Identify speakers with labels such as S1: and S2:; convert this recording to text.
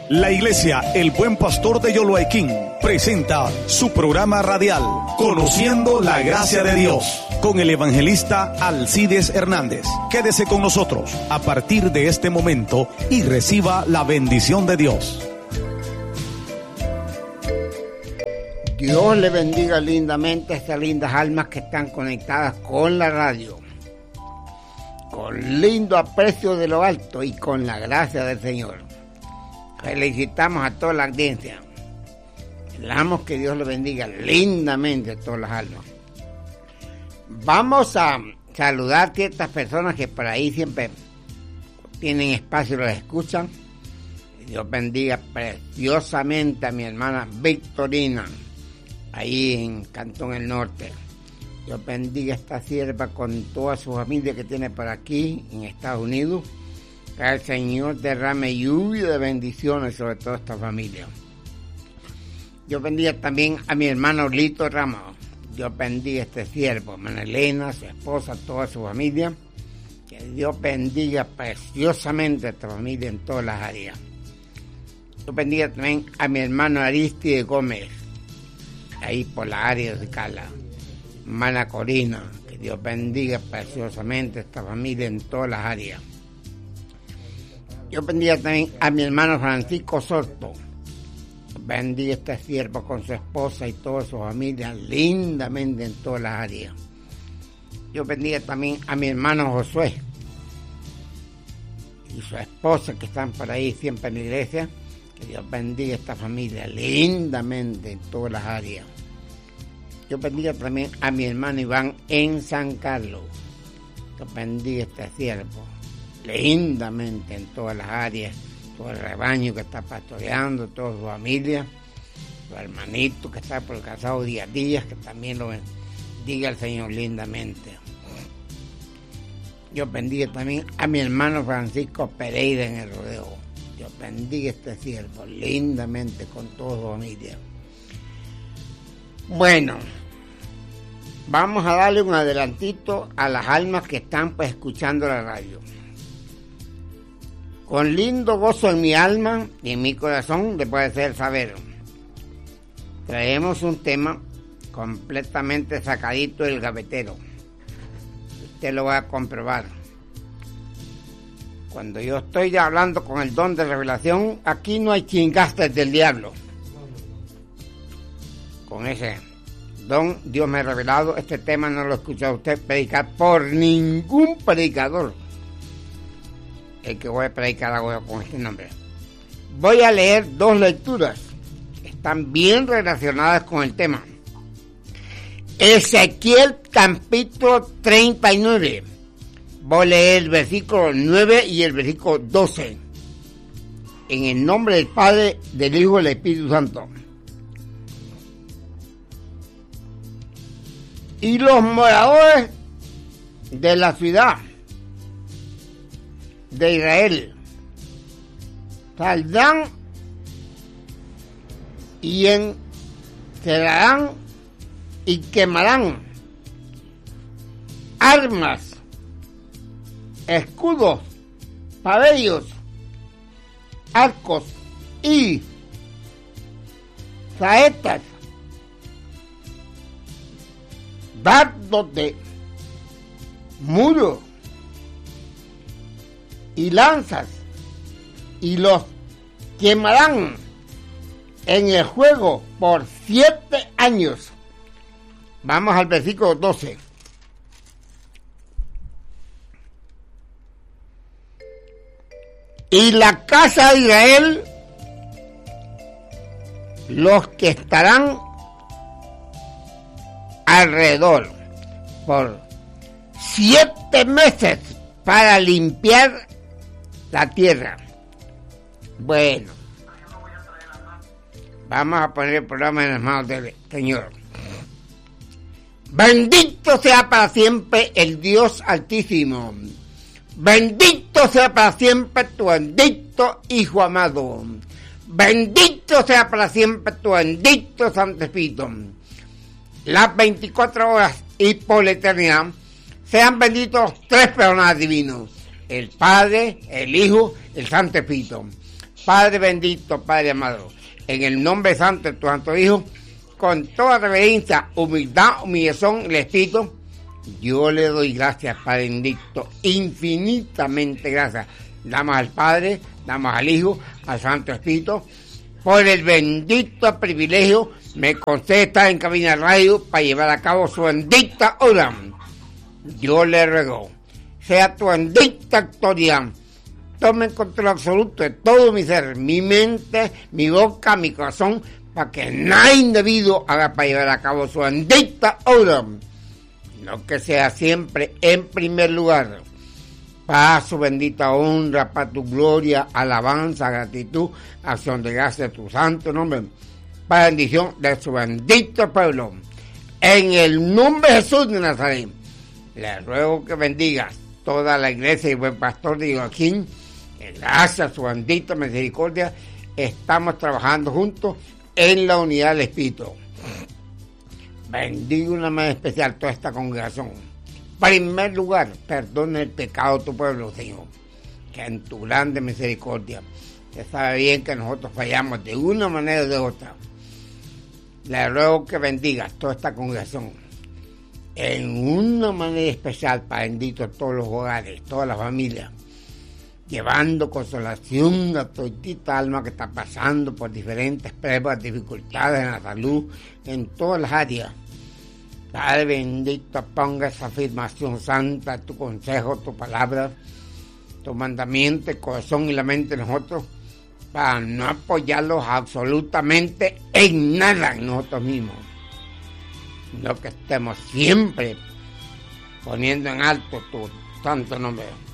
S1: La Iglesia El Buen Pastor de Yoloaiquín presenta su programa radial Conociendo la Gracia de Dios con el evangelista Alcides Hernández. Quédese con nosotros a partir de este momento y reciba la bendición de Dios.
S2: Dios le bendiga lindamente a estas lindas almas que están conectadas con la radio, con lindo aprecio de lo alto y con la gracia del Señor. Felicitamos a toda la audiencia. Esperamos que Dios le bendiga lindamente a todas las almas. Vamos a saludar a ciertas personas que por ahí siempre tienen espacio y las escuchan. Dios bendiga preciosamente a mi hermana Victorina, ahí en Cantón El Norte. Dios bendiga a esta sierva con toda su familia que tiene por aquí en Estados Unidos. Que el Señor derrame lluvia de bendiciones sobre toda esta familia. Dios bendiga también a mi hermano Lito Ramos. Dios bendiga a este siervo, hermana Elena, su esposa, toda su familia. Que Dios bendiga preciosamente a esta familia en todas las áreas. Dios bendiga también a mi hermano Aristide Gómez, ahí por la área de Cala. Hermana Corina, que Dios bendiga preciosamente a esta familia en todas las áreas. Dios bendiga también a mi hermano Francisco Soto. Bendiga a este siervo con su esposa y toda su familia lindamente en todas las áreas. Dios bendiga también a mi hermano Josué y su esposa que están por ahí siempre en la iglesia. Que Dios bendiga a esta familia lindamente en todas las áreas. Dios bendiga también a mi hermano Iván en San Carlos. Dios bendiga a este siervo lindamente en todas las áreas, todo el rebaño que está pastoreando, toda su familia, su hermanito que está por el casado día a día, que también lo bendiga el Señor lindamente. Dios bendiga también a mi hermano Francisco Pereira en el rodeo. Dios bendiga a este siervo lindamente con toda su familia. Bueno, vamos a darle un adelantito a las almas que están pues escuchando la radio. Con lindo gozo en mi alma y en mi corazón le puede hacer saber. Traemos un tema completamente sacadito del gavetero. Usted lo va a comprobar. Cuando yo estoy hablando con el don de revelación, aquí no hay chingastes del diablo. Con ese don Dios me ha revelado. Este tema no lo ha escuchado usted predicar por ningún predicador. El que voy a predicar ahora con este nombre. Voy a leer dos lecturas que están bien relacionadas con el tema. Ezequiel capítulo 39. Voy a leer el versículo 9 y el versículo 12. En el nombre del Padre, del Hijo y del Espíritu Santo. Y los moradores de la ciudad de Israel saldrán y encerrarán y quemarán armas, escudos, pabellos, arcos y saetas, dardos de muro y lanzas, y los quemarán en el fuego por 7 años. Vamos al versículo 12. Y la casa de Israel, los que estarán alrededor por 7 meses para limpiar la tierra. Bueno, vamos a poner el programa en las manos del Señor. Bendito sea para siempre el Dios Altísimo. Bendito sea para siempre tu bendito Hijo amado. Bendito sea para siempre tu bendito Santo Espíritu. Las 24 horas y por la eternidad sean benditos 3 personas divinos: el Padre, el Hijo, el Santo Espíritu. Padre bendito, Padre amado, en el nombre santo de tu santo Hijo, con toda reverencia, humildad, humillación, el Espíritu, yo le doy gracias, Padre bendito, infinitamente gracias. Damos al Padre, damos al Hijo, al Santo Espíritu, por el bendito privilegio me concede estar en cabina de radio para llevar a cabo su bendita obra. Yo le ruego, sea tu bendita autoridad, tome en control absoluto de todo mi ser, mi mente, mi boca, mi corazón, para que nada indebido haga para llevar a cabo su bendita obra. No que sea siempre en primer lugar, para su bendita honra, para tu gloria, alabanza, gratitud, acción de gracia de tu santo nombre, para bendición de su bendito pueblo. En el nombre de Jesús de Nazaret, le ruego que bendigas toda la iglesia y buen pastor de Joaquín. Gracias a su bendita misericordia, estamos trabajando juntos en la unidad del Espíritu. Bendigo una manera especial toda esta congregación. En primer lugar, perdona el pecado de tu pueblo, Señor, que en tu grande misericordia, que sabe bien que nosotros fallamos de una manera o de otra. Le ruego que bendigas toda esta congregación en una manera especial, para bendito todos los hogares, todas las familias, llevando consolación a todita alma que está pasando por diferentes pruebas, dificultades en la salud, en todas las áreas. Padre bendito, ponga esa afirmación santa, tu consejo, tu palabra, tu mandamiento, el corazón y la mente de nosotros, para no apoyarlos absolutamente en nada en nosotros mismos, sino que estemos siempre poniendo en alto tu santo nombre.